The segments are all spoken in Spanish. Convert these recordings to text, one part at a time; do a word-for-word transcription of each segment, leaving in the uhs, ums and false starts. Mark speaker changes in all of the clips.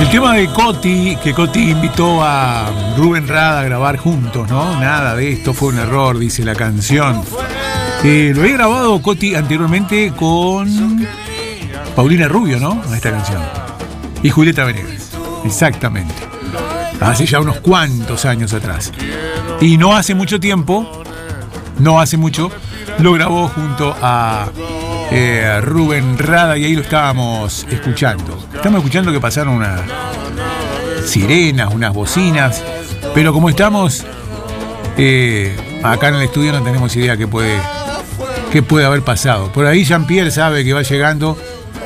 Speaker 1: El tema de Coti, que Coti invitó a Rubén Rada a grabar juntos, ¿no? Nada de esto fue un error, dice la canción. Eh, lo he grabado Coti anteriormente con Paulina Rubio, ¿no? Esta canción. Y Julieta Venegas, exactamente. Hace ya unos cuantos años atrás. Y no hace mucho tiempo, no hace mucho, lo grabó junto a eh, Rubén Rada y ahí lo estábamos escuchando. Estamos escuchando que pasaron unas sirenas, unas bocinas, pero como estamos eh, acá en el estudio no tenemos idea qué puede, qué puede haber pasado. Por ahí Jean-Pierre sabe que va llegando.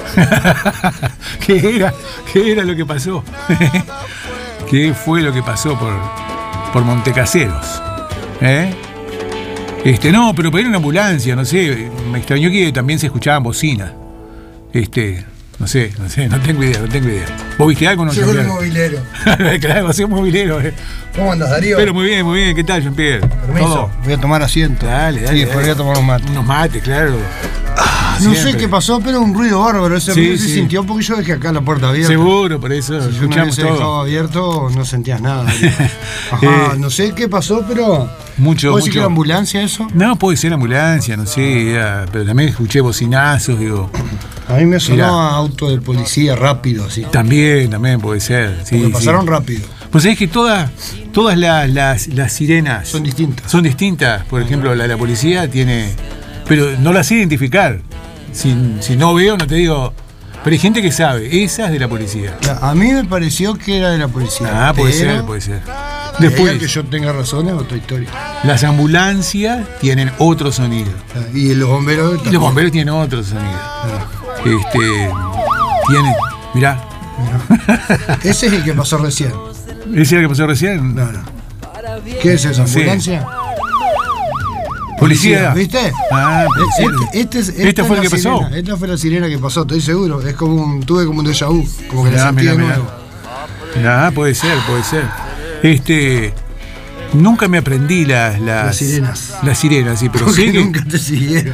Speaker 1: ¿Qué era? ¿Qué era lo que pasó? ¿Qué fue lo que pasó por, por Montecaseros? ¿Eh? Este, no, pero pedir una ambulancia, no sé. Me extrañó que también se escuchaban bocinas. Este, no sé, no sé, no tengo idea, no tengo idea. ¿Vos viste algo? No,
Speaker 2: yo soy un movilero.
Speaker 1: Claro, soy un movilero. Eh.
Speaker 2: ¿Cómo andas, Darío?
Speaker 1: Pero muy bien, muy bien. ¿Qué tal, Jean-Pierre?
Speaker 2: Permiso.
Speaker 1: ¿Todo?
Speaker 2: Voy a tomar asiento.
Speaker 1: Dale, dale.
Speaker 2: Sí, después voy a tomar unos mates.
Speaker 1: Unos mates, claro.
Speaker 2: Ah, no sé qué pasó, pero un ruido bárbaro. Ese
Speaker 1: sí,
Speaker 2: se
Speaker 1: sí.
Speaker 2: sintió porque yo dejé acá la puerta abierta.
Speaker 1: Seguro, por eso.
Speaker 2: Si
Speaker 1: escuchamos
Speaker 2: yo no
Speaker 1: todo.
Speaker 2: dejado abierto, no sentías nada. Ajá,
Speaker 1: eh,
Speaker 2: no sé qué pasó, pero.
Speaker 1: Mucho,
Speaker 2: ¿Puedo decir
Speaker 1: mucho.
Speaker 2: que era ambulancia eso?
Speaker 1: No, puede ser ambulancia, no sé. Ya, pero también escuché bocinazos, digo.
Speaker 2: A mí me sonó
Speaker 1: Mirá.
Speaker 2: a auto de policía rápido, así.
Speaker 1: También, también puede ser. Sí,
Speaker 2: Porque pasaron
Speaker 1: sí.
Speaker 2: rápido.
Speaker 1: Pues es que todas, todas las, las, las sirenas
Speaker 2: Son distintas.
Speaker 1: son distintas. Por ejemplo, la de la policía tiene. Pero no la sé identificar. Si, si no veo, no te digo. Pero hay gente que sabe, esa es de la policía.
Speaker 2: A mí me pareció que era de la policía.
Speaker 1: Ah, puede
Speaker 2: pero
Speaker 1: ser, puede ser.
Speaker 2: Después
Speaker 1: Después,
Speaker 2: que yo tenga razón es otra historia.
Speaker 1: las ambulancias tienen otro sonido.
Speaker 2: Y los bomberos.
Speaker 1: Y los bomberos tienen otro sonido. Este. Tienen. Mirá.
Speaker 2: Ese es el que pasó recién.
Speaker 1: ¿Ese era el que pasó recién?
Speaker 2: No, no. ¿Qué es esa
Speaker 1: No sé.
Speaker 2: ambulancia?
Speaker 1: Policía.
Speaker 2: ¿Viste?
Speaker 1: Ah, policía.
Speaker 2: Este, este es-
Speaker 1: ¿Esta
Speaker 2: esta
Speaker 1: fue
Speaker 2: es
Speaker 1: la que
Speaker 2: sirena.
Speaker 1: pasó?
Speaker 2: Esta fue la sirena que pasó, estoy seguro. Es como un, tuve como un déjà vu, como que la
Speaker 1: Mirá,
Speaker 2: sentí
Speaker 1: mirá,
Speaker 2: de
Speaker 1: mirá.
Speaker 2: nuevo.
Speaker 1: Ah, puede ser, puede ser. Este. Nunca me aprendí las. Las,
Speaker 2: Las sirenas.
Speaker 1: Las sirenas, sí, pero
Speaker 2: Porque
Speaker 1: sí que.
Speaker 2: nunca te siguieron.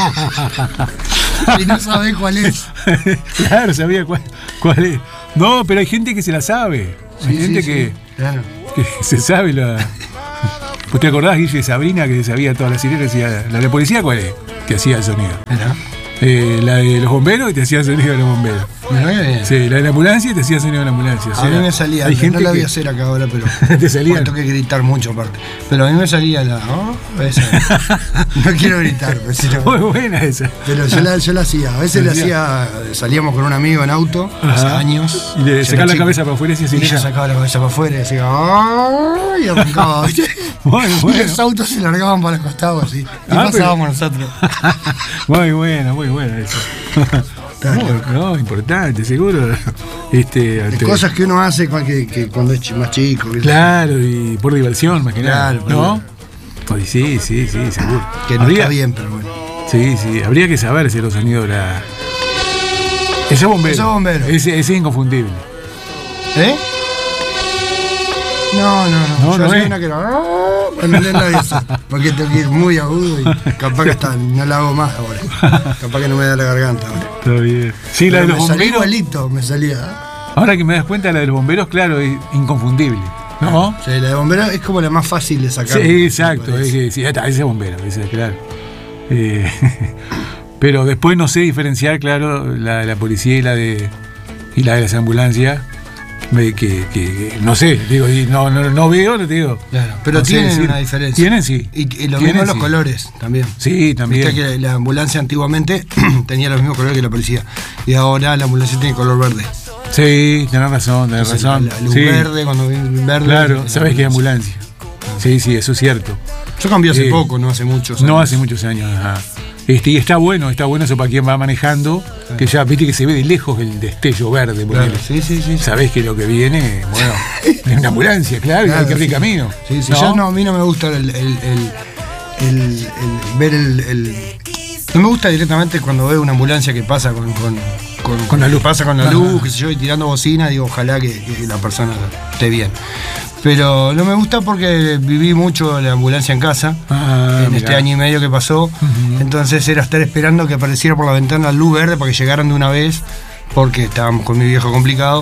Speaker 2: Y no sabés cuál es.
Speaker 1: Claro, sabía cuál, cuál es. No, pero hay gente que se la sabe. Hay
Speaker 2: Sí,
Speaker 1: gente
Speaker 2: sí,
Speaker 1: que,
Speaker 2: sí, claro.
Speaker 1: que se sabe la. ¿Vos te acordás, Guille, Sabrina, que sabía todas las sirenas? Decía, ¿la de la policía cuál es? Que hacía el sonido.
Speaker 2: Mirá.
Speaker 1: Eh, la de los bomberos y te hacía el sonido de los bomberos.
Speaker 2: Mirá que bien.
Speaker 1: Sí, la de la ambulancia y te hacía el sonido de la ambulancia. O
Speaker 2: A
Speaker 1: sea,
Speaker 2: mí me salía,
Speaker 1: hay
Speaker 2: no
Speaker 1: gente
Speaker 2: la voy
Speaker 1: que-
Speaker 2: a hacer acá ahora, pero
Speaker 1: ¿Te salía?
Speaker 2: porque tengo que gritar mucho aparte. Pero a mí me salía la, ¿no? Esa. No quiero gritar, pero, si no-
Speaker 1: Muy buena esa.
Speaker 2: pero yo, la, yo la hacía. A veces le hacía, salíamos con un amigo en auto, hace
Speaker 1: Ajá.
Speaker 2: años.
Speaker 1: Y le
Speaker 2: Yo era
Speaker 1: sacaba la
Speaker 2: chico.
Speaker 1: cabeza para afuera y decía
Speaker 2: Y yo
Speaker 1: sirena.
Speaker 2: sacaba la cabeza para afuera y decía, ¡ay! Y arrancaba, ¿viste?
Speaker 1: Bueno,
Speaker 2: Y
Speaker 1: bueno.
Speaker 2: los autos se largaban para el costado así. Y
Speaker 1: Ah,
Speaker 2: pasábamos nosotros.
Speaker 1: Muy buena, muy buena eso. No, no, importante, seguro. Este,
Speaker 2: De
Speaker 1: te-
Speaker 2: cosas que uno hace cuando, que, que cuando es chi- más chico. que-
Speaker 1: Claro, y por diversión, más que nada.
Speaker 2: Claro,
Speaker 1: ¿No? Pues sí, sí, sí, seguro.
Speaker 2: Que no
Speaker 1: Habría-
Speaker 2: está bien, pero bueno.
Speaker 1: Sí, sí, habría que saberse los sonidos de la. Ese bombero.
Speaker 2: Ese bombero.
Speaker 1: Ese, ese es inconfundible.
Speaker 2: ¿Eh? No, no, no.
Speaker 1: No,
Speaker 2: Yo
Speaker 1: no
Speaker 2: hacía
Speaker 1: es.
Speaker 2: una que era. ¡ah! Para no la esa. Porque tengo que ir muy agudo y capaz que hasta no la hago más ahora. Capaz que no me da la garganta ahora.
Speaker 1: Está bien. Sí, la de
Speaker 2: Pero
Speaker 1: los
Speaker 2: me salía
Speaker 1: bomberos.
Speaker 2: igualito, me salía.
Speaker 1: Ahora que me das cuenta, la de los bomberos, claro, es inconfundible. ¿No?
Speaker 2: Sí, la de bombero es como la más fácil de sacar.
Speaker 1: Sí, exacto.
Speaker 2: me
Speaker 1: Es
Speaker 2: parece.
Speaker 1: que, sí, está, ese es bombero, ese, claro. Eh, pero después no sé diferenciar, claro, la de la policía y la de y la de las ambulancias. Me- Que, que- que- no sé, digo, y no, no, no veo, no te digo.
Speaker 2: Claro, pero
Speaker 1: No sé
Speaker 2: tienen
Speaker 1: decir.
Speaker 2: una diferencia.
Speaker 1: Tienen, sí.
Speaker 2: Y, y lo
Speaker 1: Tienen,
Speaker 2: mismo los
Speaker 1: sí.
Speaker 2: colores también.
Speaker 1: Sí, también.
Speaker 2: Viste que la ambulancia antiguamente tenía los mismos colores que la policía. Y ahora la ambulancia tiene color verde.
Speaker 1: Sí, tenés razón, tenés
Speaker 2: Entonces,
Speaker 1: razón.
Speaker 2: La luz
Speaker 1: Sí,
Speaker 2: verde, cuando viene verde.
Speaker 1: claro,
Speaker 2: la
Speaker 1: sabes que es ambulancia. Sí, sí, eso es cierto.
Speaker 2: Yo cambié hace
Speaker 1: Eh,
Speaker 2: poco, no hace muchos
Speaker 1: No
Speaker 2: años.
Speaker 1: hace muchos años, ajá. Este, y está bueno, está bueno eso para quien va manejando, que ya viste que se ve de lejos el destello verde,
Speaker 2: Claro,
Speaker 1: ponele.
Speaker 2: sí, sí, sí.
Speaker 1: Sabés que lo que viene, bueno, es una ambulancia, claro, y
Speaker 2: Claro,
Speaker 1: hay que abrir
Speaker 2: sí.
Speaker 1: camino.
Speaker 2: Sí, sí,
Speaker 1: ¿no?
Speaker 2: yo no, a mí no me gusta el, el, el, el- el- ver el, el- No me gusta directamente cuando veo una ambulancia que pasa con, con, con,
Speaker 1: Con la luz.
Speaker 2: Pasa con la
Speaker 1: Ajá.
Speaker 2: luz, qué sé yo, y tirando bocina, digo, ojalá que, que la persona esté bien. Pero no me gusta porque viví mucho la ambulancia en casa,
Speaker 1: Ah,
Speaker 2: en
Speaker 1: mirá.
Speaker 2: este año y medio que pasó. Entonces era estar esperando que apareciera por la ventana luz verde para que llegaran de una vez, porque estábamos con mi viejo complicado.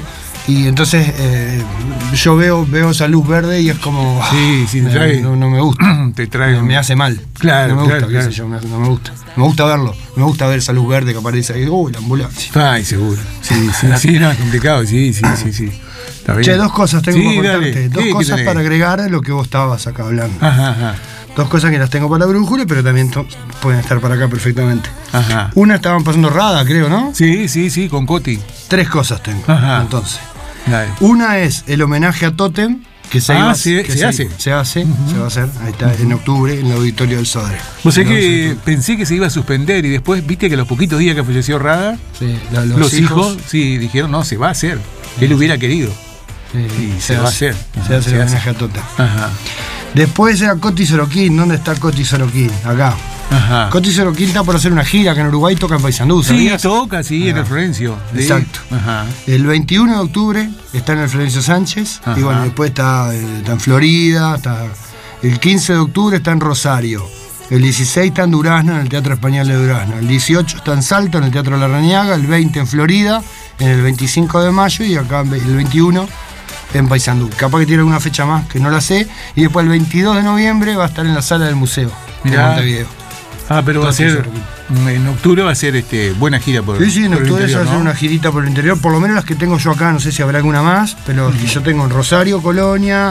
Speaker 2: Y entonces eh, yo veo, veo esa luz verde y es como.
Speaker 1: Sí, sí, te trae.
Speaker 2: No, no me gusta.
Speaker 1: Te trae.
Speaker 2: Me, me hace mal.
Speaker 1: Claro,
Speaker 2: no me
Speaker 1: claro,
Speaker 2: gusta,
Speaker 1: claro.
Speaker 2: qué sé yo, me- no me gusta. Me gusta verlo. Me gusta ver esa luz verde que aparece ahí. Uy, la ambulancia.
Speaker 1: Ay, seguro. Sí, sí, sí, no, es complicado. Sí, sí, sí, sí. Está bien.
Speaker 2: Che, dos cosas tengo
Speaker 1: Sí,
Speaker 2: para
Speaker 1: dale.
Speaker 2: contarte. Dos
Speaker 1: ¿Qué- qué
Speaker 2: cosas
Speaker 1: tenés?
Speaker 2: para agregar a lo que vos estabas acá hablando.
Speaker 1: Ajá, ajá.
Speaker 2: Dos cosas que las tengo para la brújula, pero también to- pueden estar para acá perfectamente.
Speaker 1: Ajá.
Speaker 2: Una estaban pasando Rada, creo, ¿no?
Speaker 1: Sí, sí, sí, con Coti.
Speaker 2: Tres cosas tengo.
Speaker 1: Ajá.
Speaker 2: Entonces.
Speaker 1: Dale.
Speaker 2: Una es el homenaje a Totem, que se,
Speaker 1: Ah,
Speaker 2: iba-
Speaker 1: se-
Speaker 2: que
Speaker 1: se hace.
Speaker 2: Se hace, se va a hacer. Ahí está, en octubre, en el auditorio del Sodre.
Speaker 1: Vos sabés
Speaker 2: El once de
Speaker 1: que
Speaker 2: octubre.
Speaker 1: pensé que se iba a suspender y después viste que a los poquitos días que falleció Rada,
Speaker 2: Sí, la-
Speaker 1: los, hijos, sí dijeron, no, se va a hacer. Él hubiera querido.
Speaker 2: sí,
Speaker 1: Y se va a hacer.
Speaker 2: Se hace
Speaker 1: Se
Speaker 2: el
Speaker 1: hace.
Speaker 2: homenaje a Totem.
Speaker 1: Ajá.
Speaker 2: Después era Coti Sorokin. ¿Dónde está Coti Sorokin? Acá.
Speaker 1: Ajá.
Speaker 2: Coti Sorokin está por hacer una gira que en Uruguay toca en Paysandú,
Speaker 1: Sí,
Speaker 2: ¿sabías?
Speaker 1: toca, sí, en
Speaker 2: Ah.
Speaker 1: el Florencio. Sí.
Speaker 2: Exacto.
Speaker 1: Ajá.
Speaker 2: El veintiuno de octubre está en el Florencio Sánchez.
Speaker 1: Ajá.
Speaker 2: Y bueno, después está, eh, está en Florida. Está, el quince de octubre está en Rosario. El dieciséis está en Durazno, en el Teatro Español de Durazno. El dieciocho está en Salto, en el Teatro Larrañaga. El veinte en Florida. En el veinticinco de mayo. Y acá el veintiuno en Paysandú. Capaz que tiene alguna fecha más que no la sé. Y después el veintidós de noviembre va a estar en la sala del museo de
Speaker 1: Mirá.
Speaker 2: Montevideo.
Speaker 1: Ah, pero va a
Speaker 2: Coti
Speaker 1: ser.
Speaker 2: Sorokin.
Speaker 1: En octubre va a ser este, buena gira por
Speaker 2: Sí, sí, en
Speaker 1: por el
Speaker 2: octubre se
Speaker 1: interior,
Speaker 2: va a hacer
Speaker 1: ¿no?
Speaker 2: una girita por el interior, por lo menos las que tengo yo acá, no sé si habrá alguna más, pero que yo tengo en Rosario, Colonia,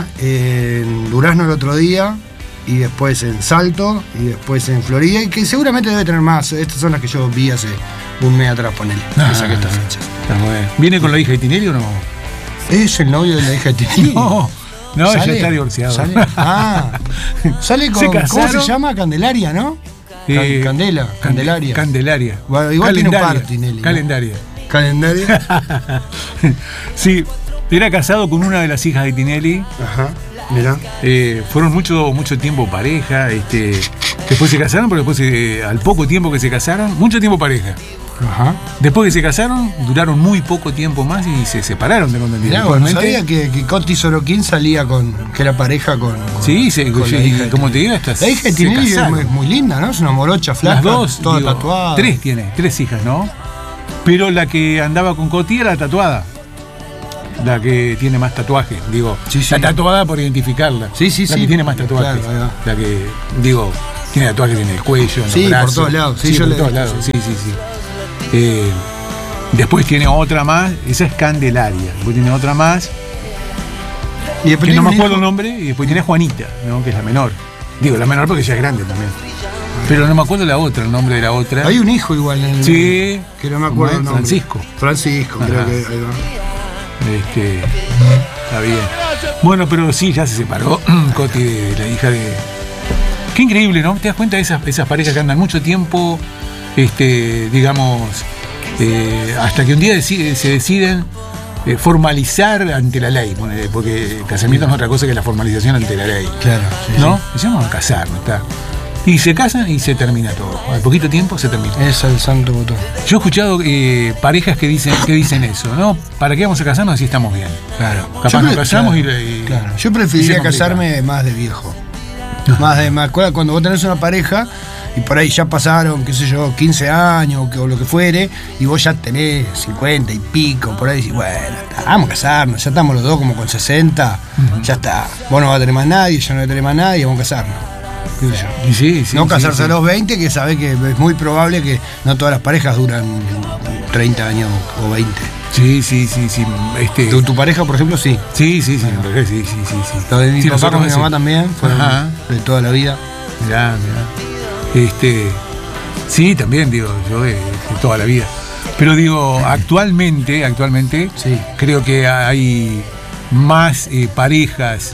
Speaker 2: en Durazno el otro día, y después en Salto, y después en Florida, y que seguramente debe tener más. Estas son las que yo vi hace un mes atrás, ponele,
Speaker 1: Ah,
Speaker 2: que saqué estas fechas.
Speaker 1: Está bueno. ¿Viene con la hija de Tinelli o no?
Speaker 2: ¿Es el novio de la hija de Tinelli?
Speaker 1: No, no, ya
Speaker 2: ¿Sale?
Speaker 1: está divorciado.
Speaker 2: ¿Sale? Ah, sale con,
Speaker 1: ¿Se
Speaker 2: ¿cómo
Speaker 1: casaron?
Speaker 2: se llama? Candelaria, ¿no? Can-
Speaker 1: Eh,
Speaker 2: Candela,
Speaker 1: Cande-
Speaker 2: Candelaria.
Speaker 1: Candelaria.
Speaker 2: Bueno, igual tiene un
Speaker 1: Calendaria,
Speaker 2: par, Tinelli, ¿no?
Speaker 1: Calendaria.
Speaker 2: Calendaria.
Speaker 1: Sí, era casado con una de las hijas de Tinelli.
Speaker 2: Ajá, mirá.
Speaker 1: Eh, fueron mucho, mucho tiempo pareja. Este, después se casaron, pero después, eh, al poco tiempo que se casaron, mucho tiempo pareja.
Speaker 2: Ajá.
Speaker 1: Después que se casaron, duraron muy poco tiempo más y se separaron de donde
Speaker 2: Mirá, bueno, sabía que, que Coti Sorokin salía con. Que era pareja con.
Speaker 1: Sí, se,
Speaker 2: con
Speaker 1: sí,
Speaker 2: la hija de
Speaker 1: como
Speaker 2: Tinelli.
Speaker 1: te digo, estas
Speaker 2: La hija de
Speaker 1: se
Speaker 2: Tinelli es
Speaker 1: casaron.
Speaker 2: muy, muy linda, ¿no? Es una morocha flaca.
Speaker 1: Las dos,
Speaker 2: toda
Speaker 1: digo,
Speaker 2: tatuada.
Speaker 1: tres tiene, tres hijas, ¿no? Pero la que andaba con Coti era la tatuada. La que tiene más tatuajes, digo.
Speaker 2: Sí, sí.
Speaker 1: La tatuada por identificarla.
Speaker 2: Sí, sí,
Speaker 1: la
Speaker 2: sí.
Speaker 1: que tiene más tatuajes.
Speaker 2: Claro, ahí va.
Speaker 1: La que, digo, tiene tatuajes en el cuello, en
Speaker 2: Sí,
Speaker 1: los
Speaker 2: por
Speaker 1: brazos.
Speaker 2: todos lados. Sí,
Speaker 1: Sí,
Speaker 2: yo
Speaker 1: por
Speaker 2: le-
Speaker 1: todos lados. Sí, sí, sí. Eh, después tiene otra más, esa es Candelaria. Después tiene otra más,
Speaker 2: Y después
Speaker 1: que no
Speaker 2: tiene
Speaker 1: me
Speaker 2: un
Speaker 1: acuerdo el
Speaker 2: hijo-
Speaker 1: nombre, y después tiene Juanita, ¿no? Que es la menor. Digo, la menor porque ella es grande también. Pero no me acuerdo la otra, el nombre de la otra.
Speaker 2: Hay un hijo igual en el.
Speaker 1: Sí.
Speaker 2: Que no me
Speaker 1: ¿Cómo
Speaker 2: acuerdo
Speaker 1: es?
Speaker 2: el nombre.
Speaker 1: Francisco.
Speaker 2: Francisco, creo
Speaker 1: Ajá.
Speaker 2: que. Ahí va.
Speaker 1: Este, está bien. Bueno, pero sí, ya se separó Coti de la hija de. Qué increíble, ¿no? ¿Te das cuenta de esas, esas parejas que andan mucho tiempo, este, digamos, eh, hasta que un día decide- se deciden eh, formalizar ante la ley? Ponele, porque el casamiento no es otra cosa que la formalización ante la ley.
Speaker 2: Claro. sí,
Speaker 1: ¿No? Se llaman a casar, ¿no está? Y se casan y se termina todo. Al poquito tiempo se termina.
Speaker 2: sí. Es el santo botón.
Speaker 1: Yo he escuchado eh, parejas que dicen, que dicen eso, ¿no? ¿Para qué vamos a casarnos si estamos bien?
Speaker 2: Claro.
Speaker 1: Capaz
Speaker 2: Yo
Speaker 1: nos
Speaker 2: pre-
Speaker 1: casamos
Speaker 2: claro,
Speaker 1: y, y-
Speaker 2: claro. Yo
Speaker 1: y se
Speaker 2: preferiría
Speaker 1: complica.
Speaker 2: casarme más de viejo. Más de más. Cuando vos tenés una pareja y por ahí ya pasaron, qué sé yo, quince años o, que- o lo que fuere, y vos ya tenés cincuenta y pico, por ahí decís, bueno, está, vamos a casarnos, ya estamos los dos como con sesenta, ya está. Vos no vas a tener más nadie, yo no voy a tener más nadie, vamos a casarnos. Qué sé yo.
Speaker 1: Y sí, sí,
Speaker 2: no
Speaker 1: sí,
Speaker 2: casarse
Speaker 1: sí.
Speaker 2: a los veinte, que sabés que es muy probable que no todas las parejas duran treinta años o veinte.
Speaker 1: Sí, sí, sí, sí. Este,
Speaker 2: Tu, tu pareja, por ejemplo, sí.
Speaker 1: sí, sí, sí, en realidad sí, sí, sí, sí.
Speaker 2: Lo de mi
Speaker 1: Sí,
Speaker 2: papá
Speaker 1: nosotros
Speaker 2: con mi
Speaker 1: sí.
Speaker 2: mamá también, fueron
Speaker 1: Ajá.
Speaker 2: de toda la vida.
Speaker 1: Mirá, mirá. Este, sí, también, digo, yo de, de toda la vida. Pero digo, actualmente, actualmente,
Speaker 2: Sí.
Speaker 1: creo que hay más eh, parejas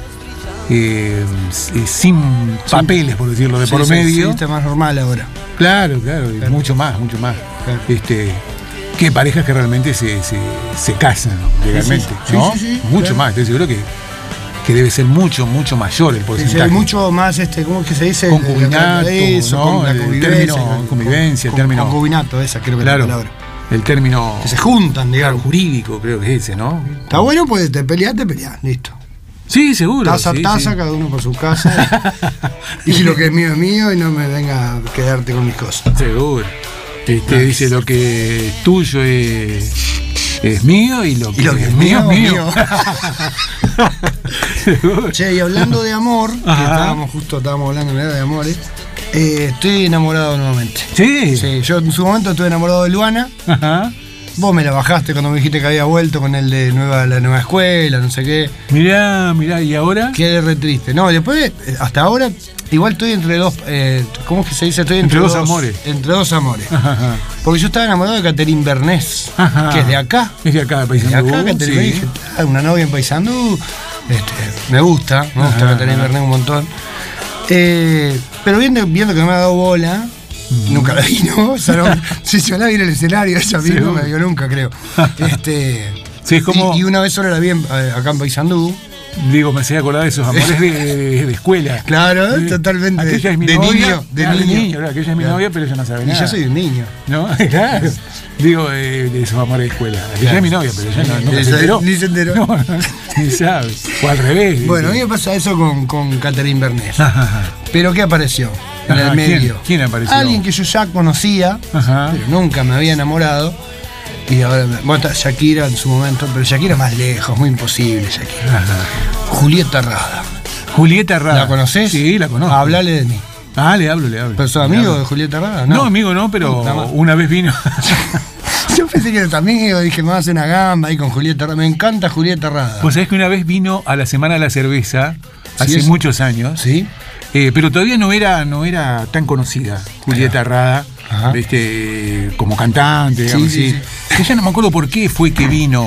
Speaker 1: eh, eh, sin papeles, por decirlo, de
Speaker 2: Sí,
Speaker 1: por
Speaker 2: sí,
Speaker 1: medio.
Speaker 2: sí, está más normal ahora.
Speaker 1: Claro, claro, y
Speaker 2: Claro.
Speaker 1: mucho más, mucho más.
Speaker 2: Claro.
Speaker 1: Este, que parejas que realmente se, se, se casan legalmente,
Speaker 2: Sí, sí,
Speaker 1: ¿no?
Speaker 2: sí, sí,
Speaker 1: mucho
Speaker 2: claro.
Speaker 1: más, estoy seguro que, que debe ser mucho, mucho mayor el
Speaker 2: Sí, sí,
Speaker 1: porcentaje.
Speaker 2: hay mucho más, este, ¿cómo es que se dice?
Speaker 1: Concubinato,
Speaker 2: Eso,
Speaker 1: ¿no?
Speaker 2: con la
Speaker 1: El
Speaker 2: convivencia.
Speaker 1: término
Speaker 2: con-
Speaker 1: convivencia, el
Speaker 2: con-
Speaker 1: término-
Speaker 2: Concubinato, esa creo que es
Speaker 1: Claro,
Speaker 2: la palabra.
Speaker 1: el término
Speaker 2: Que se juntan,
Speaker 1: claro,
Speaker 2: digamos.
Speaker 1: jurídico, creo que es ese, ¿no?
Speaker 2: Está bueno, pues te peleás, te peleás, listo.
Speaker 1: Sí, seguro.
Speaker 2: Taza a
Speaker 1: sí,
Speaker 2: taza,
Speaker 1: sí.
Speaker 2: cada uno por su casa. y, y lo que es mío es mío y no me venga a quedarte con mis cosas.
Speaker 1: Seguro. Este,
Speaker 2: Nice.
Speaker 1: dice lo que es tuyo es, es mío y lo que,
Speaker 2: Y lo que
Speaker 1: es mío es mío.
Speaker 2: mío. Che, y hablando de amor, que
Speaker 1: Ajá.
Speaker 2: estábamos justo, estábamos hablando mirá, de amores, eh, estoy enamorado nuevamente.
Speaker 1: Sí.
Speaker 2: Sí, yo en su momento estuve enamorado de Luana.
Speaker 1: Ajá.
Speaker 2: Vos me la bajaste cuando me dijiste que había vuelto con el de nueva, la nueva escuela, no sé qué.
Speaker 1: Mirá, mirá, ¿y ahora?
Speaker 2: Quedé re triste. No, después, eh, hasta ahora, igual estoy entre dos. Eh, ¿Cómo es que se dice? Estoy entre,
Speaker 1: Entre dos amores.
Speaker 2: Entre dos amores.
Speaker 1: Ajá.
Speaker 2: Porque yo estaba enamorado de Catherine Bernés,
Speaker 1: Ajá.
Speaker 2: que es de acá.
Speaker 1: Es de acá, de
Speaker 2: De
Speaker 1: Paysandú.
Speaker 2: acá, Catherine
Speaker 1: Sí.
Speaker 2: Bernés, dije, "Ah, una novia en Paysandú. Este, me gusta, me gusta
Speaker 1: Ajá,
Speaker 2: Catherine
Speaker 1: ajá.
Speaker 2: Bernés un montón. Eh, pero viendo, viendo que me ha dado bola, nunca la vi, ¿no? O sea, no, si yo la vi en el escenario, ella
Speaker 1: Sí,
Speaker 2: misma
Speaker 1: obvio.
Speaker 2: me vio nunca, creo. Este,
Speaker 1: Sí, es como-
Speaker 2: y, y una vez solo la vi en- eh, acá en Paysandú.
Speaker 1: Digo, me hacía acordar de esos amores de, de- de escuela.
Speaker 2: Claro,
Speaker 1: Sí.
Speaker 2: totalmente.
Speaker 1: Aquella es mi
Speaker 2: de
Speaker 1: novia.
Speaker 2: niño, de
Speaker 1: Claro,
Speaker 2: niño.
Speaker 1: claro, aquella es mi
Speaker 2: Claro.
Speaker 1: novia, pero ella no sabe
Speaker 2: Y
Speaker 1: nada.
Speaker 2: yo soy un niño.
Speaker 1: ¿No? Claro. Digo, eh, de esos amores de escuela. Aquella
Speaker 2: Claro.
Speaker 1: es mi novia, pero ella no, nunca
Speaker 2: Esa-
Speaker 1: se enteró.
Speaker 2: ni se enteró.
Speaker 1: No, no, ni sabe. O al revés.
Speaker 2: Bueno, a mí
Speaker 1: ¿viste?
Speaker 2: me pasa eso con, con Catherine Bernés.
Speaker 1: Ajá, ajá.
Speaker 2: Pero ¿qué apareció en
Speaker 1: Ajá,
Speaker 2: el
Speaker 1: ¿quién?
Speaker 2: medio?
Speaker 1: ¿Quién apareció?
Speaker 2: Alguien que yo ya conocía,
Speaker 1: Ajá.
Speaker 2: pero nunca me había enamorado. Y ahora, me- bueno, está Shakira en su momento, pero Shakira más lejos, muy imposible Shakira.
Speaker 1: Ajá.
Speaker 2: Julieta Rada.
Speaker 1: Julieta Rada.
Speaker 2: ¿La conocés?
Speaker 1: Sí, la conozco.
Speaker 2: Hablale de mí.
Speaker 1: Ah, le hablo, le hablo.
Speaker 2: ¿Pero sos
Speaker 1: Le
Speaker 2: amigo
Speaker 1: hablo.
Speaker 2: de Julieta Rada?
Speaker 1: No, amigo no, pero
Speaker 2: Nada más.
Speaker 1: una vez vino.
Speaker 2: Yo pensé que eras amigo, dije, me vas a hacer una gamba ahí con Julieta Rada. Me encanta Julieta Rada.
Speaker 1: Pues sabés que una vez vino a la Semana de la Cerveza,
Speaker 2: Sí,
Speaker 1: hace
Speaker 2: es-
Speaker 1: muchos años.
Speaker 2: ¿Sí?
Speaker 1: Eh, pero todavía no era, no era tan conocida Julieta Rada,
Speaker 2: Ajá.
Speaker 1: este, como cantante, digamos
Speaker 2: Sí, sí,
Speaker 1: así. Que ya no me acuerdo por qué fue que vino.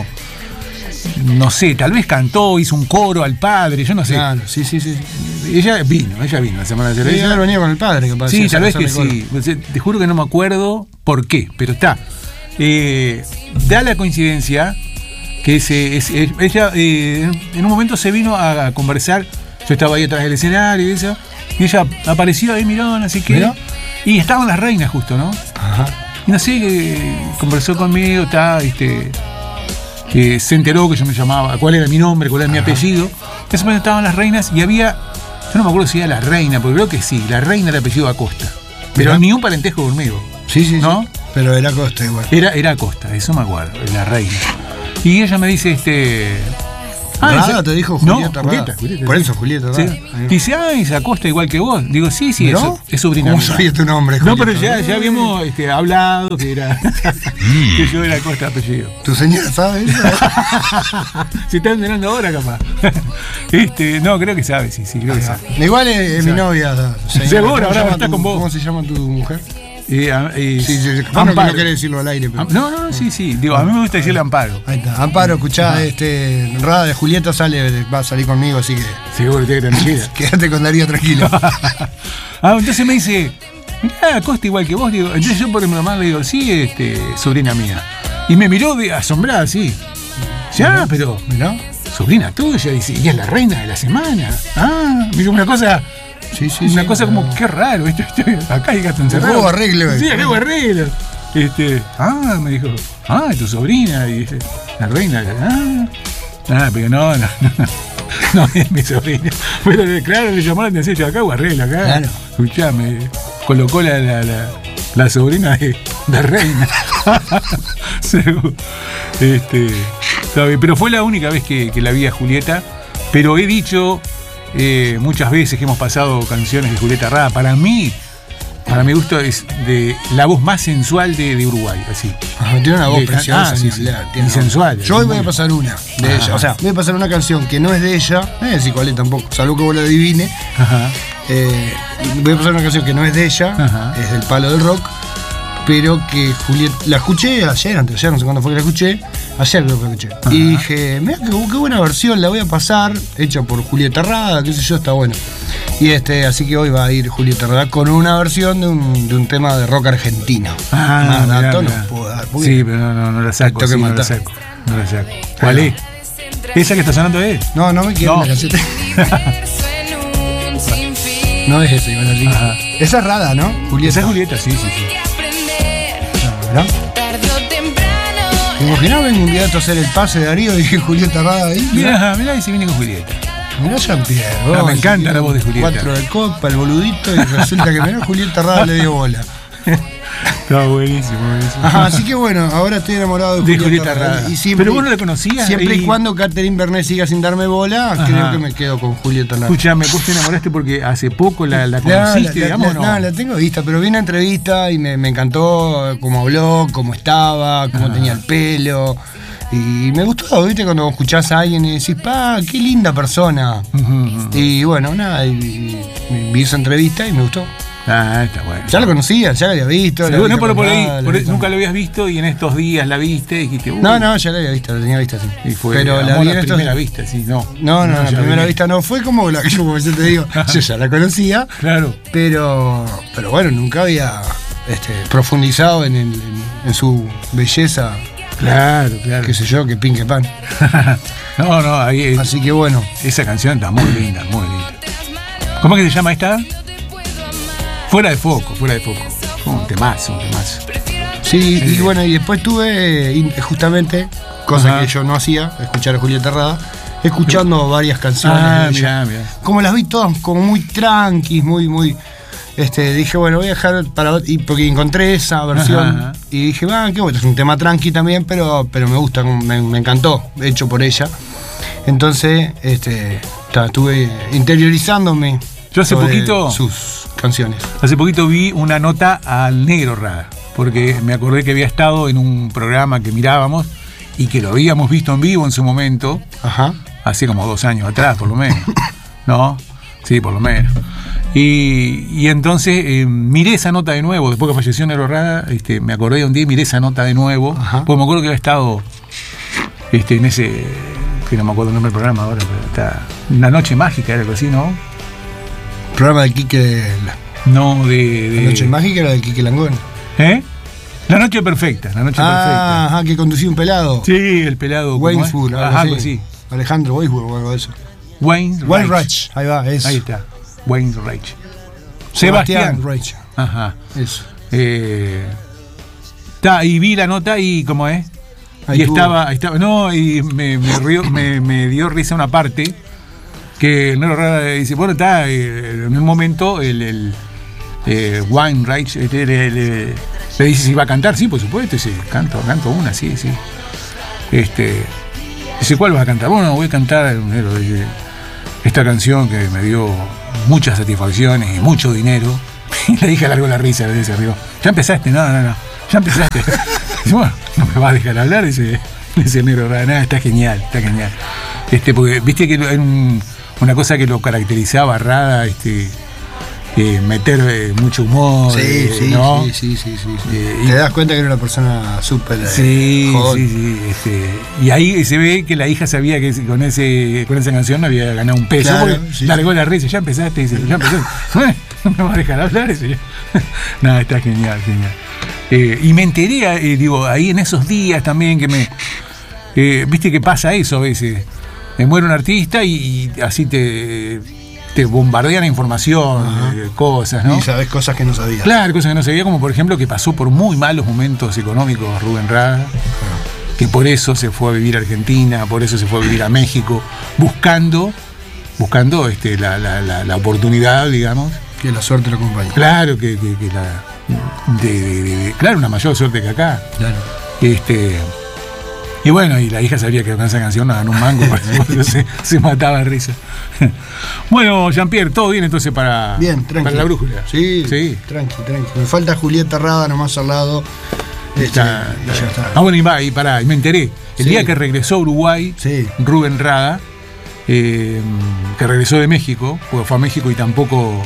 Speaker 1: No sé, tal vez cantó, hizo un coro al padre, yo no sé.
Speaker 2: Claro, sí, sí, sí.
Speaker 1: Ella vino, ella vino a la Semana de la
Speaker 2: Sí,
Speaker 1: Cerveza.
Speaker 2: haber venido con el padre, que
Speaker 1: Sí, tal vez que
Speaker 2: hacerle
Speaker 1: sí. O sea, te juro que no me acuerdo por qué, pero está. Eh, da la coincidencia que se, es- es- ella eh, en un momento se vino a, a conversar. Yo estaba ahí atrás del escenario y eso. Y ella apareció ahí, mirón, así que.
Speaker 2: Mirá.
Speaker 1: Y estaban las reinas justo, ¿no?
Speaker 2: Ajá.
Speaker 1: Y no sé, que conversó conmigo, está, este. Que se enteró que yo me llamaba, cuál era mi nombre, cuál era mi apellido. En ese momento estaban las reinas y había. Yo no me acuerdo si era la reina, porque creo que sí, la reina del apellido Acosta. Pero
Speaker 2: Mirá.
Speaker 1: ni un parentesco conmigo.
Speaker 2: Sí, sí,
Speaker 1: ¿No?
Speaker 2: sí. Pero era Costa igual.
Speaker 1: Era, era Acosta, eso me acuerdo, la reina. Y ella me dice, este.
Speaker 2: Rada
Speaker 1: ese-
Speaker 2: te dijo
Speaker 1: no,
Speaker 2: Julieta Rada.
Speaker 1: Julieta, Julieta,
Speaker 2: Por
Speaker 1: sí.
Speaker 2: eso Julieta
Speaker 1: Sí.
Speaker 2: Rada. Ahí.
Speaker 1: Dice, ay, se Acosta igual que vos. Digo, sí, sí,
Speaker 2: ¿Mirá?
Speaker 1: eso, es sobrina
Speaker 2: ¿Cómo
Speaker 1: mía.
Speaker 2: sabía tu nombre,
Speaker 1: No,
Speaker 2: Julieta?
Speaker 1: pero ya, ya habíamos este, hablado que era. que yo era Acosta apellido.
Speaker 2: ¿Tu señora sabe eso?
Speaker 1: Se está enterando ahora, capaz. este, no, creo que sabe, sí, sí, creo que sabe.
Speaker 2: Igual es, es mi novia. señora.
Speaker 1: Seguro,
Speaker 2: ¿Cómo
Speaker 1: ahora
Speaker 2: se llama
Speaker 1: está
Speaker 2: tu-
Speaker 1: con vos.
Speaker 2: ¿Cómo se llama tu mujer?
Speaker 1: Eh, a- eh,
Speaker 2: Sí, sí, sí. Bueno, que
Speaker 1: Amparo.
Speaker 2: no querés decirlo al aire, pero.
Speaker 1: Am- No, no, sí, sí. Digo, a mí me gusta decirle Amparo.
Speaker 2: Ahí está. Amparo, escuchá, este, Rada de Julieta sale, va a salir conmigo, así que
Speaker 1: Seguro, te tranquila.
Speaker 2: quédate con Darío tranquilo.
Speaker 1: Ah, entonces me dice, mirá, Acosta igual que vos. Digo, entonces yo por mi mamá le digo, sí, este, sobrina mía. Y me miró de asombrada, así. Ya, pero,
Speaker 2: ¿Mirá?
Speaker 1: sobrina tuya, dice, y es la reina de la semana. Ah, digo, una cosa,
Speaker 2: Sí, sí,
Speaker 1: una
Speaker 2: sí.
Speaker 1: cosa como, qué raro, ¿viste? Acá hay gato encerrado.
Speaker 2: Hubo arreglo,
Speaker 1: Sí,
Speaker 2: eh.
Speaker 1: acá hubo arreglo. Este, ah, me dijo, ah, tu sobrina, y dice, la reina, ah, ah, pero no, no, no, no es mi sobrina. Pero claro, le llamó la atención, yo acá hubo arreglo, acá.
Speaker 2: Claro.
Speaker 1: Escuchame, colocó la, la, la, la sobrina de, de reina. Seguro. Este, ¿sabe? Pero fue la única vez que, que la vi a Julieta, pero he dicho eh, muchas veces que hemos pasado canciones de Julieta Rada. Para mí, para mi gusto, es de la voz más sensual de, de Uruguay, así.
Speaker 2: Ajá, tiene una voz
Speaker 1: De-
Speaker 2: preciosa.
Speaker 1: ah, sí,
Speaker 2: ni
Speaker 1: sí.
Speaker 2: hablar,
Speaker 1: Y
Speaker 2: tiene una-
Speaker 1: sensual,
Speaker 2: Yo hoy voy a
Speaker 1: muy-
Speaker 2: pasar una de
Speaker 1: Ajá.
Speaker 2: ella. O sea, voy a pasar una canción que no es de ella. No voy a decir cuál es tampoco, salvo que vos la adivine.
Speaker 1: Ajá.
Speaker 2: Eh, voy a pasar una canción que no es de ella,
Speaker 1: Ajá.
Speaker 2: es del palo del rock, pero que Julieta. La escuché ayer, antes de ayer, no sé cuándo fue que la escuché. Ayer creo que la escuché.
Speaker 1: Ajá.
Speaker 2: Y dije, mira qué, qué buena versión, la voy a pasar, hecha por Julieta Rada, qué sé yo, está bueno. Y este, así que hoy va a ir Julieta Rada con una versión de un, de un tema de rock argentino.
Speaker 1: Ah,
Speaker 2: Más
Speaker 1: mirá,
Speaker 2: dato
Speaker 1: mirá.
Speaker 2: no puedo dar. porque-
Speaker 1: Sí, pero no, no, no la saco.
Speaker 2: Tengo que
Speaker 1: Sí, no la
Speaker 2: matar.
Speaker 1: saco. No la saco. ¿Cuál es? ¿Esa que está sonando es?
Speaker 2: No, no me quiero
Speaker 1: No.
Speaker 2: la caseta. No es esa, igual así.
Speaker 1: Ajá.
Speaker 2: Esa es Rada, ¿no? Julieta.
Speaker 1: Esa es Julieta, sí, sí, sí.
Speaker 2: ¿Verdad? ¿Te imaginás vengo un día a hacer el pase de Darío y dije Julieta Rada ahí?
Speaker 1: Mirá, mirá y se viene con Julieta.
Speaker 2: Mirá Jean-Pierre.
Speaker 1: Ah,
Speaker 2: vos,
Speaker 1: me encanta
Speaker 2: tiene
Speaker 1: la voz de Julieta.
Speaker 2: Cuatro de copa, el boludito, y resulta que mirá Julieta Rada le dio bola.
Speaker 1: Estaba buenísimo, buenísimo.
Speaker 2: Ajá, así que bueno, ahora estoy enamorado de,
Speaker 1: de Julieta Rada.
Speaker 2: Siempre,
Speaker 1: Pero vos no la conocías.
Speaker 2: Siempre y,
Speaker 1: y
Speaker 2: cuando Catherine Bernet siga sin darme bola, ajá, creo que me quedo con Julieta Rada.
Speaker 1: Escuchame, vos te enamoraste porque hace poco la, la conociste,
Speaker 2: la, la,
Speaker 1: digamos,
Speaker 2: la,
Speaker 1: ¿no?
Speaker 2: No, la tengo vista, pero vi una entrevista y me, me encantó cómo habló, cómo estaba, cómo ajá. tenía el pelo. Y me gustó, ¿viste? Cuando escuchás a alguien y decís, pa, qué linda persona. Uh-huh, uh-huh. Y bueno, nada, y, y vi esa entrevista y me gustó.
Speaker 1: Ah, está bueno.
Speaker 2: Ya lo conocía, ya la había visto.
Speaker 1: Seguro, no, pero por ahí, por ahí nunca lo habías visto y en estos días la viste y dijiste, uy.
Speaker 2: No, no, ya la había visto, la tenía vista, sí.
Speaker 1: Y fue
Speaker 2: pero
Speaker 1: la,
Speaker 2: la vi
Speaker 1: en
Speaker 2: estos...
Speaker 1: primera vista, sí, no.
Speaker 2: No, no,
Speaker 1: no
Speaker 2: la primera vi. vista no, fue como la que yo, como yo te digo, yo ya la conocía.
Speaker 1: Claro.
Speaker 2: Pero, pero bueno, nunca había este, profundizado en, el, en, en su belleza.
Speaker 1: Claro, claro.
Speaker 2: Qué sé yo, que pin que pan.
Speaker 1: No, no, ahí es,
Speaker 2: así que bueno.
Speaker 1: Esa canción está muy linda, muy linda. ¿Cómo es que se llama esta? Fuera de foco, fuera de foco. Un temazo, un temazo.
Speaker 2: Sí, sí, y bueno, y después tuve justamente, cosa Ajá. que yo no hacía, escuchar a Julieta Rada, escuchando varias canciones.
Speaker 1: Ah, mirá, mirá.
Speaker 2: Como las vi todas, como muy tranquis, muy, muy. Este, dije, bueno, voy a dejar para. Y porque encontré esa versión. Ajá. Y dije, va, ah, qué bueno, es un tema tranqui también, pero, pero me gusta, me, me encantó, hecho por ella. Entonces, este, estuve interiorizándome.
Speaker 1: Yo hace poquito.
Speaker 2: Sus canciones.
Speaker 1: Hace poquito vi una nota al Negro Rada, porque me acordé que había estado en un programa que mirábamos y que lo habíamos visto en vivo en su momento.
Speaker 2: Ajá.
Speaker 1: Hace como dos años atrás, por lo menos. ¿No? Sí, por lo menos. Y, y entonces eh, miré esa nota de nuevo, después que falleció Negro Rada, este, me acordé de un día y miré esa nota de nuevo, Ajá. porque me acuerdo que había estado este, en ese, que no me acuerdo el nombre del programa ahora, pero está, Una Noche Mágica, era algo así, ¿no?
Speaker 2: Programa de Quique...
Speaker 1: No, de, de...
Speaker 2: La Noche Mágica era de Quique Langón.
Speaker 1: ¿Eh? La Noche Perfecta, La Noche
Speaker 2: ah,
Speaker 1: Perfecta.
Speaker 2: Ajá, que conducía un pelado.
Speaker 1: Sí, el pelado.
Speaker 2: Waynesburg,
Speaker 1: Ajá, pues sí.
Speaker 2: Alejandro Waynesburg o algo de eso.
Speaker 1: Wayne
Speaker 2: Wayne Reich. Ahí va, eso.
Speaker 1: Ahí está. Wayne Reich.
Speaker 2: Sebastián Reich.
Speaker 1: Ajá.
Speaker 2: Eso.
Speaker 1: Eh, ta, y vi la nota y ¿cómo es?
Speaker 2: Ahí
Speaker 1: y estaba, estaba, no, y me, me, río, me, me dio risa una parte que el Negro Rada dice, bueno, está, eh, en un momento el, el eh, Wayne Reich le, le, le, le dice si va a cantar, sí, por supuesto, dice, canto, canto una, sí, sí. Este, dice, ¿cuál vas a cantar? Bueno, voy a cantar dice, esta canción que me dio muchas satisfacciones y mucho dinero. Y le dije, largo la risa, le dice, arriba. Ya empezaste, no, no, no, ya empezaste. Dice, bueno, no me vas a dejar hablar, dice, dice el Negro Rada, nada, está genial, está genial. Este, porque viste que era un, una cosa que lo caracterizaba a Rada, este, eh, meter eh, mucho humor.
Speaker 2: Sí,
Speaker 1: eh,
Speaker 2: sí,
Speaker 1: ¿no?
Speaker 2: sí, sí, sí, sí, sí.
Speaker 1: Eh,
Speaker 2: Te das cuenta que era una persona súper. Eh,
Speaker 1: sí, sí, sí. Este, y ahí se ve que la hija sabía que con ese con esa canción no había ganado un peso.
Speaker 2: Claro, sí,
Speaker 1: largó la risa, ya empezaste, dice, ya empezaste. No me vas a dejar hablar, dice. Nada, está genial, genial. Eh, y me enteré, eh, digo, ahí en esos días también que me. Eh, Viste que pasa eso a veces. Me muere un artista y, y así te. te bombardean información, eh, cosas, ¿no?
Speaker 2: Y sabes cosas que no sabías.
Speaker 1: Claro, cosas que no sabía, como por ejemplo que pasó por muy malos momentos económicos Rubén Rada, uh-huh. que por eso se fue a vivir a Argentina, por eso se fue a vivir a México, buscando, buscando este, la, la, la, la oportunidad, digamos.
Speaker 2: Que la suerte lo acompañe.
Speaker 1: Claro, que, que, que la. De, de, de, de, claro, una mayor suerte que acá.
Speaker 2: Claro.
Speaker 1: Este. Y bueno, y la hija sabía que con esa canción no ganó un mango, por eso se, se mataba de risa. Bueno, Jean-Pierre, ¿todo bien entonces para,
Speaker 2: bien,
Speaker 1: para la brújula?
Speaker 2: Sí, sí, tranqui, tranqui. Me falta Julieta Rada nomás al lado.
Speaker 1: Está, este, está, ya está. Ah, bueno, y, va, y pará, y me enteré. El sí. día que regresó a Uruguay,
Speaker 2: sí.
Speaker 1: Rubén Rada, eh, que regresó de México, porque fue a México y tampoco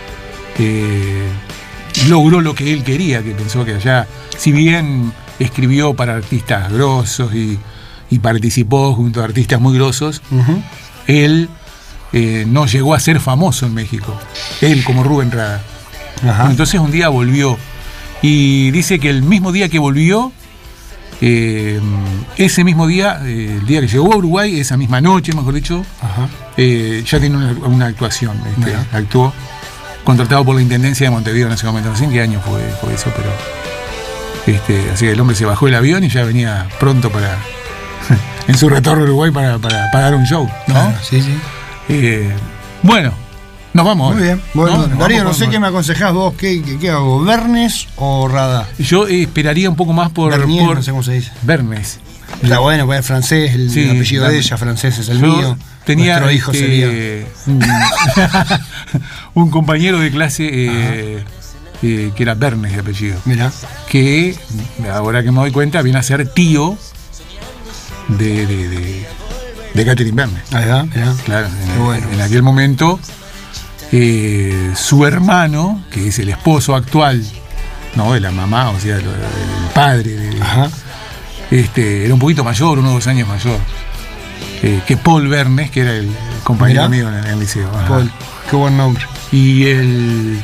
Speaker 1: eh, logró lo que él quería, que pensó que allá, si bien escribió para artistas grosos y, y participó junto a artistas muy grosos, uh-huh. él eh, no llegó a ser famoso en México, él como Rubén Rada. Uh-huh. Entonces un día volvió y dice que el mismo día que volvió, eh, ese mismo día, eh, el día que llegó a Uruguay, esa misma noche, mejor dicho, uh-huh. eh, ya tiene una, una actuación, este, uh-huh. actuó, contratado por la Intendencia de Montevideo en ese momento, no sé en qué año fue, fue eso, pero... Este, así que el hombre se bajó del avión y ya venía pronto para en su retorno a Uruguay para, para, para dar un show, ¿no?
Speaker 2: Claro, sí, sí.
Speaker 1: Eh, bueno, Nos vamos.
Speaker 2: Muy
Speaker 1: ahora.
Speaker 2: bien. Bueno,
Speaker 1: ¿No? Nos
Speaker 2: Darío,
Speaker 1: vamos
Speaker 2: no sé
Speaker 1: con-
Speaker 2: qué me aconsejás vos. ¿Qué, qué, qué hago? ¿Bernes o Rada?
Speaker 1: Yo eh, esperaría un poco más por.
Speaker 2: Bernier,
Speaker 1: por
Speaker 2: no sé cómo se dice.
Speaker 1: Bernes.
Speaker 2: Está bueno, pues es francés, el,
Speaker 1: Sí,
Speaker 2: el apellido
Speaker 1: la-
Speaker 2: de ella, francés es el
Speaker 1: Yo
Speaker 2: mío.
Speaker 1: Tenía
Speaker 2: Nuestro hijo
Speaker 1: este,
Speaker 2: sería.
Speaker 1: un, un compañero de clase eh, eh, que era Bernes de apellido.
Speaker 2: Mirá.
Speaker 1: Que, ahora que me doy cuenta, viene a ser tío de, de, de, de Catherine Bernes.
Speaker 2: Ahí va, mirá.
Speaker 1: Claro, en,
Speaker 2: Qué bueno.
Speaker 1: en aquel momento, eh, su hermano, que es el esposo actual, no de la mamá, o sea, el, el padre, de,
Speaker 2: Ajá.
Speaker 1: este, era un poquito mayor, unos dos años mayor, eh, que Paul Bernes, que era el compañero
Speaker 2: Mirá.
Speaker 1: mío en, en el liceo. Ajá.
Speaker 2: Paul, qué buen nombre.
Speaker 1: Y el,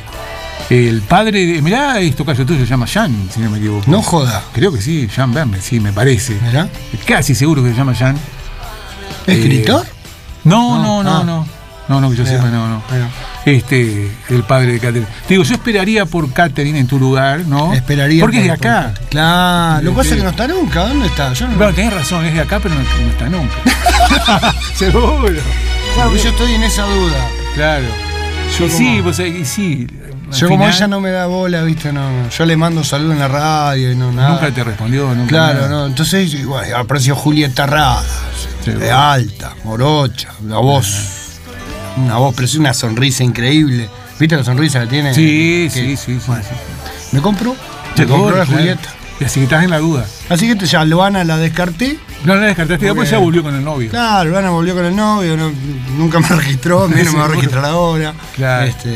Speaker 1: el padre de. Mirá, esto caso tuyo se llama Jean, si no me equivoco.
Speaker 2: No joda.
Speaker 1: Creo que sí, Jean Bernes, sí, me parece.
Speaker 2: Mirá.
Speaker 1: Casi seguro que se llama Jean.
Speaker 2: ¿Escritor?
Speaker 1: No,
Speaker 2: No,
Speaker 1: no, no,
Speaker 2: ah.
Speaker 1: no. No, no, que yo
Speaker 2: Mirá,
Speaker 1: sepa, no, no.
Speaker 2: mirá.
Speaker 1: Este, el padre de Catherine. Te digo, yo esperaría por Catherine en tu lugar, ¿no?
Speaker 2: Esperaría.
Speaker 1: Porque es de
Speaker 2: por-
Speaker 1: acá.
Speaker 2: por- Claro. Lo que pasa
Speaker 1: Sí.
Speaker 2: es que no está nunca. ¿Dónde está? Yo no.
Speaker 1: Bueno, tenés razón, es de acá, pero no, no está nunca. Seguro.
Speaker 2: Claro, yo estoy en esa duda.
Speaker 1: Claro.
Speaker 2: Yo
Speaker 1: Y
Speaker 2: como-
Speaker 1: sí, pues y sí. al
Speaker 2: Yo como
Speaker 1: final,
Speaker 2: ella no me da bola, viste, no, no. Yo le mando saludos en la radio y no nada.
Speaker 1: Nunca te respondió, nunca.
Speaker 2: Claro,
Speaker 1: nada.
Speaker 2: no. Entonces, igual, aprecio Julieta Rada,
Speaker 1: Seguro.
Speaker 2: de alta, morocha, la voz. Una voz, pero es una sonrisa increíble. ¿Viste la sonrisa que tiene?
Speaker 1: Sí,
Speaker 2: Que-
Speaker 1: sí, sí, sí.
Speaker 2: bueno,
Speaker 1: sí.
Speaker 2: ¿Me compro?
Speaker 1: Te
Speaker 2: Me compró la
Speaker 1: claro.
Speaker 2: Julieta.
Speaker 1: Y así que estás en la duda.
Speaker 2: Así que ya Luana la descarté.
Speaker 1: No la descartaste, después
Speaker 2: Porque-
Speaker 1: ya volvió con el novio.
Speaker 2: Claro, Luana volvió con el novio, no- nunca me registró, menos me va a
Speaker 1: Seguro.
Speaker 2: registrar ahora.
Speaker 1: Claro.
Speaker 2: Este,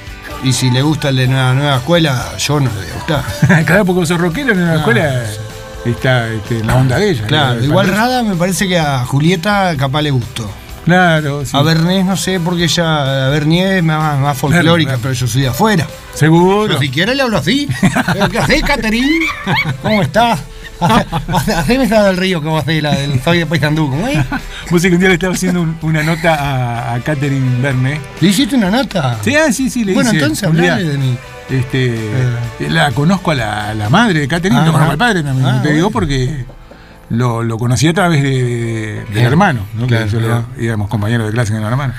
Speaker 2: y si le gusta el de nueva, nueva escuela, yo no le voy a gustar.
Speaker 1: Cada poco sos rockero en la
Speaker 2: No.
Speaker 1: escuela está este, en la onda de ella.
Speaker 2: Claro,
Speaker 1: El
Speaker 2: igual
Speaker 1: patrón.
Speaker 2: Rada me parece que a Julieta capaz le gustó.
Speaker 1: Claro, sí.
Speaker 2: A Bernés no sé, porque ella, a Bernier es más, más folclórica,
Speaker 1: Claro, claro.
Speaker 2: pero yo soy de afuera.
Speaker 1: Seguro.
Speaker 2: Pero si quiere le hablo así. ¿Qué hacés, Caterín? ¿Cómo estás? Hace- hace- Haceme esa del río que vos hacés, la del Soy de Paysandú, ¿cómo es?
Speaker 1: Vos sé que un día le estaba haciendo un- una nota a, a Catherine Bernes.
Speaker 2: ¿Le hiciste una nota?
Speaker 1: Sí, ah, sí, sí, le
Speaker 2: Bueno,
Speaker 1: hice
Speaker 2: entonces
Speaker 1: un día,
Speaker 2: hablale de mí.
Speaker 1: Este,
Speaker 2: Eh.
Speaker 1: La conozco a la, a la madre de Catherine,
Speaker 2: Ah,
Speaker 1: lo conozco
Speaker 2: ah.
Speaker 1: al padre también,
Speaker 2: Ah,
Speaker 1: te digo,
Speaker 2: bueno.
Speaker 1: porque lo, lo conocí a través de, de- del
Speaker 2: Bien.
Speaker 1: hermano, ¿no?
Speaker 2: Claro,
Speaker 1: Que yo lo-
Speaker 2: claro.
Speaker 1: éramos compañeros de clase con el hermano.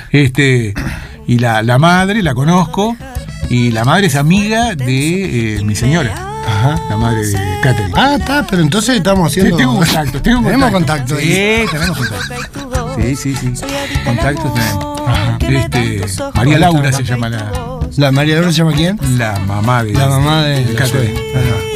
Speaker 1: Este, y la, la madre la conozco, y la madre es amiga de eh, mi señora,
Speaker 2: Ajá.
Speaker 1: la madre de Catherine.
Speaker 2: Ah, está, pero entonces estamos
Speaker 1: Sí,
Speaker 2: haciendo.
Speaker 1: tengo contacto, tengo
Speaker 2: Tenemos
Speaker 1: contacto.
Speaker 2: contacto.
Speaker 1: Sí, tenemos contacto. Sí, sí, sí. Contactos tenemos.
Speaker 2: Ajá.
Speaker 1: Este, María Laura se llama la,
Speaker 2: ¿La María Laura se llama quién?
Speaker 1: la mamá de,
Speaker 2: La mamá de,
Speaker 1: de Catherine.
Speaker 2: Ajá.